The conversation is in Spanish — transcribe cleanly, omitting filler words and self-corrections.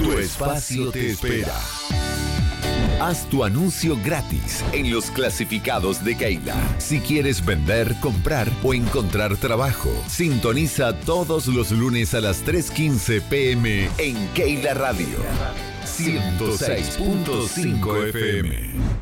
Tu espacio te espera. Haz tu anuncio gratis en los clasificados de Keila. Si quieres vender, comprar o encontrar trabajo, sintoniza todos los lunes a las 3:15 p.m. en Keila Radio 106.5 FM.